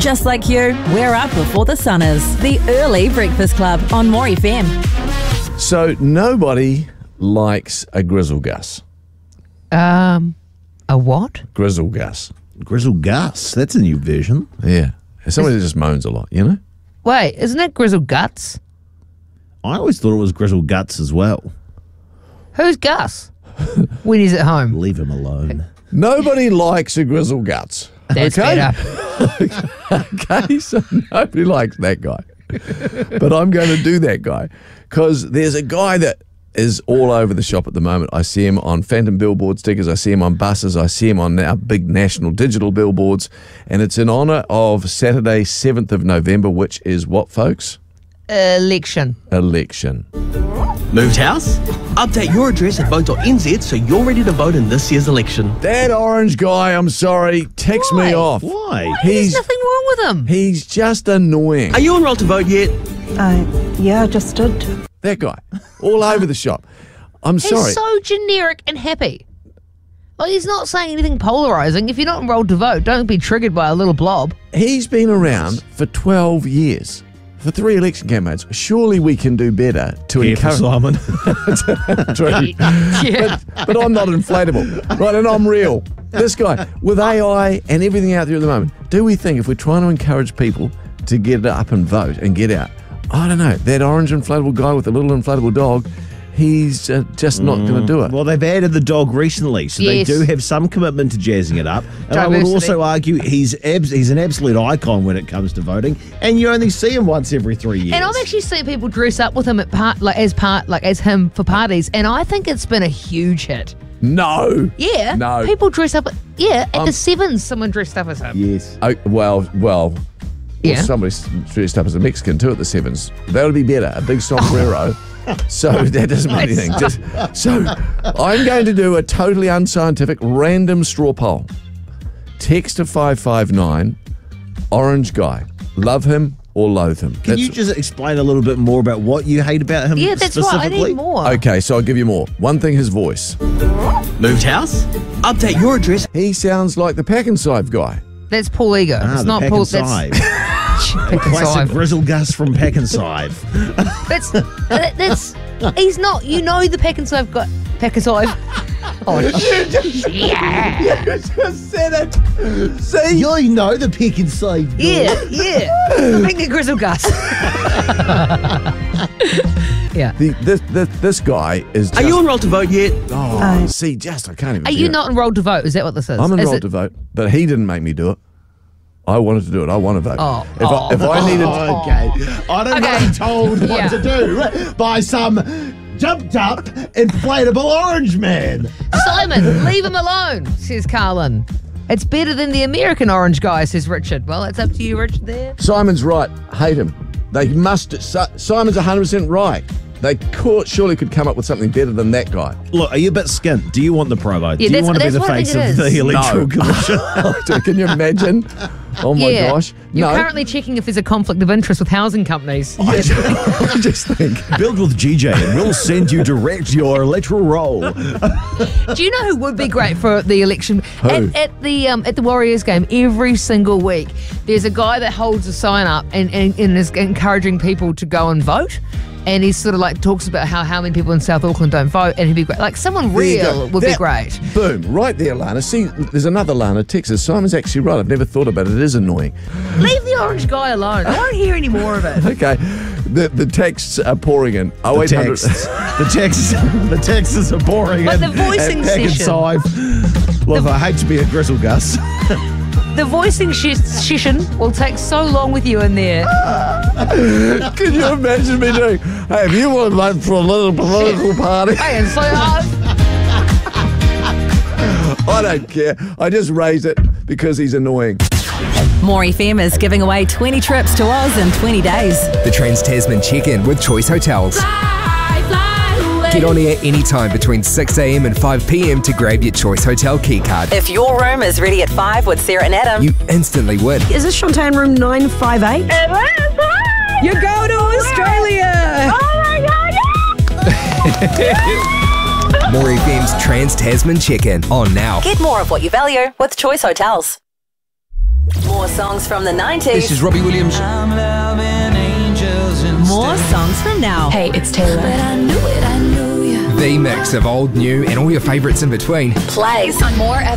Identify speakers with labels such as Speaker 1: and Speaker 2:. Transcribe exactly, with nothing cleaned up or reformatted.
Speaker 1: Just like you, we're up before the sun is. The Early Breakfast Club on More F M.
Speaker 2: So nobody likes a grizzle Gus.
Speaker 3: Um, a what?
Speaker 2: Grizzle Gus.
Speaker 4: Grizzle Gus. That's a new version.
Speaker 2: Yeah. Somebody that just moans a lot, you know?
Speaker 3: Wait, isn't it Grizzle Guts?
Speaker 4: I always thought it was Grizzle Guts as well.
Speaker 3: Who's Gus? When he's at home.
Speaker 4: Leave him alone.
Speaker 2: Nobody likes a grizzle Guts.
Speaker 3: That's
Speaker 2: okay?
Speaker 3: better.
Speaker 2: Okay, so nobody likes that guy. But I'm going to do that guy because there's a guy that is all over the shop at the moment. I see him on phantom billboard stickers. I see him on buses. I see him on now big national digital billboards. And it's in honour of Saturday, seventh of November, which is what, folks?
Speaker 3: Election.
Speaker 2: Election.
Speaker 5: Moved house? Update your address at vote dot n z so you're ready to vote in this year's election.
Speaker 2: That orange guy, I'm sorry, ticks
Speaker 3: Why?
Speaker 2: me off.
Speaker 4: Why?
Speaker 3: There's
Speaker 2: He's
Speaker 3: nothing wrong with him.
Speaker 2: he's just annoying.
Speaker 5: Are you enrolled to vote yet?
Speaker 6: Uh, yeah, I just did.
Speaker 2: That guy, all over the shop. I'm
Speaker 3: He's
Speaker 2: sorry.
Speaker 3: so generic and happy. Like, he's not saying anything polarising. If you're not enrolled to vote, don't be triggered by a little blob.
Speaker 2: He's been around for twelve years. For three election campaigns, surely we can do better to encourage.
Speaker 4: Simon.
Speaker 2: True.
Speaker 3: Yeah.
Speaker 2: But, but I'm not inflatable, right? And I'm real. This guy, with A I and everything out there at the moment, do we think if we're trying to encourage people to get up and vote and get out, I don't know, that orange inflatable guy with the little inflatable dog, he's uh, just not going to do it.
Speaker 4: Well, they've added the dog recently, so
Speaker 3: Yes.
Speaker 4: they do have some commitment to jazzing it up. And I would
Speaker 3: Diversity.
Speaker 4: also argue he's abs- he's an absolute icon when it comes to voting, and you only see him once every three years.
Speaker 3: And I've actually seen people dress up with him at part, like as part, like as him for parties, and I think it's been a huge hit.
Speaker 2: No.
Speaker 3: Yeah,
Speaker 2: No.
Speaker 3: people dress up. Yeah, at
Speaker 2: Um,
Speaker 3: the Sevens, someone dressed up as him.
Speaker 4: Yes.
Speaker 2: Oh, well, well.
Speaker 3: Yeah.
Speaker 2: Well, somebody's dressed up as a Mexican too at the Sevens. That would be better. A big sombrero. So that doesn't mean anything. Just, so I'm going to do a totally unscientific random straw poll. Text to five five nine, orange guy. Love him or loathe him.
Speaker 4: Can you just explain a little bit more about what you hate about him
Speaker 3: Yeah, that's right. I
Speaker 4: specifically?
Speaker 3: need more.
Speaker 2: Okay, so I'll give you more. One thing, his voice.
Speaker 5: Moved house? Update your address.
Speaker 2: He sounds like the Packensive guy.
Speaker 3: That's Paul Ego.
Speaker 4: Ah,
Speaker 3: it's
Speaker 4: the
Speaker 3: not
Speaker 4: Pack
Speaker 3: Paul.
Speaker 4: and
Speaker 3: That's
Speaker 4: Sive. Classic
Speaker 3: Packensive.
Speaker 4: Grizzle Gus from Pack and Sive.
Speaker 3: That's that, that's. He's not. You know the Packensive guy. Packensive. Oh, yeah.
Speaker 2: Just said it. See?
Speaker 4: You know the Pack and Sive.
Speaker 3: Yeah, yeah. Make a Grizzle Gus. Yeah.
Speaker 2: The, this, this, this guy is just...
Speaker 5: Are you enrolled to vote yet?
Speaker 2: Oh,
Speaker 6: Uh,
Speaker 2: see, just, I can't even
Speaker 3: Are
Speaker 2: do
Speaker 3: you
Speaker 2: it.
Speaker 3: not enrolled to vote? Is that what this is?
Speaker 2: I'm
Speaker 3: Is
Speaker 2: enrolled
Speaker 3: it-
Speaker 2: to vote, but he didn't make me do it. I wanted to do it. I want to vote.
Speaker 3: Oh.
Speaker 2: If, I, if I needed...
Speaker 4: Oh, okay. I don't
Speaker 3: Okay.
Speaker 4: want to be told what
Speaker 3: Yeah.
Speaker 4: to do by some jumped up inflatable orange man.
Speaker 3: Simon, leave him alone, says Carlin. It's better than the American orange guy, says Richard. Well, it's up to you, Richard, there.
Speaker 2: Simon's right. Hate him. They must... Si- Simon's one hundred percent right. They could, surely could come up with something better than that guy.
Speaker 4: Look, are you a bit skint? Do you want the promo? Do you
Speaker 3: that's-
Speaker 4: want to be
Speaker 3: that's
Speaker 4: the
Speaker 3: what I
Speaker 4: face
Speaker 3: think
Speaker 4: of
Speaker 3: it
Speaker 4: the
Speaker 3: is.
Speaker 4: Electoral
Speaker 2: No.
Speaker 4: Commission?
Speaker 2: Can you imagine? Oh my
Speaker 3: yeah.
Speaker 2: gosh.
Speaker 3: You're
Speaker 2: no.
Speaker 3: currently checking if there's a conflict of interest with housing companies.
Speaker 2: I just, I just think...
Speaker 4: Build with G J and we'll send you direct your electoral roll.
Speaker 3: Do you know who would be great for the election?
Speaker 2: Who?
Speaker 3: At, at the um, at the Warriors game, every single week, there's a guy that holds a sign up and, and, and is encouraging people to go and vote. And he sort of like talks about how, how many people in South Auckland don't vote, and he'd be great. Like someone
Speaker 2: There you
Speaker 3: real
Speaker 2: go.
Speaker 3: would be
Speaker 2: That-
Speaker 3: great.
Speaker 2: Boom, right there, Lana. See, there's another Lana, Texas. Simon's actually right. I've never thought about it. It is annoying.
Speaker 3: Leave the orange guy alone. I won't hear any more of it.
Speaker 2: Okay, the the texts are pouring in. Oh,
Speaker 4: The
Speaker 2: eight hundred.
Speaker 4: texts. the texts. The texts are boring.
Speaker 3: But
Speaker 4: in
Speaker 3: the voicing
Speaker 4: at Pack and
Speaker 3: session.
Speaker 4: Sive. Look, I hate to be a grizzle Gus.
Speaker 3: The voicing sh- session will take so long with you in there.
Speaker 2: Can you imagine me doing? Hey, if you want to vote for a little political party,
Speaker 3: Hey, and so uh,
Speaker 2: I don't care. I just raise it because he's annoying.
Speaker 1: More F M is giving away twenty trips to Oz in twenty days.
Speaker 7: The Trans-Tasman Check-In with Choice Hotels.
Speaker 1: Fly, fly away.
Speaker 7: Get on air anytime between six a.m. and five p.m. to grab your Choice Hotel keycard.
Speaker 1: If your room is ready at five with Sarah and Adam,
Speaker 7: You instantly win.
Speaker 6: Is this Shantae room nine five eight?
Speaker 3: you go to Australia.
Speaker 7: More F M's Trans-Tasman Check-In on now.
Speaker 1: get more of what you value with Choice Hotels. More songs from the nineties.
Speaker 8: This is Robbie Williams.
Speaker 1: More songs from now.
Speaker 9: Hey, it's Taylor. But I knew it, I knew you.
Speaker 7: The mix of old, new, and all your favourites in between.
Speaker 1: Plays
Speaker 9: On More F M.